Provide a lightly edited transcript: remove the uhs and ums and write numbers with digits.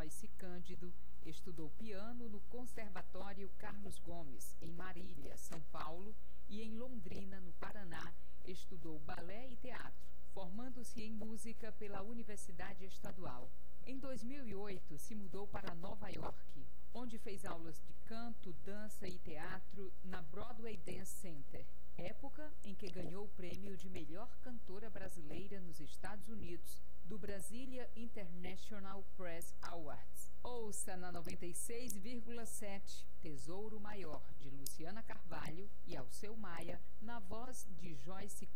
Joyce Cândido, estudou piano no Conservatório Carlos Gomes, em Marília, São Paulo, e em Londrina, no Paraná, estudou balé e teatro, formando-se em música pela Universidade Estadual. Em 2008, se mudou para Nova York, onde fez aulas de canto, dança e teatro na Broadway Dance Center, época em que ganhou o prêmio de melhor cantora brasileira nos Estados Unidos, do Brasília International Press Awards. Ouça na 96,7 Tesouro Maior, de Luciana Carvalho e Alceu Maia, na voz de Joyce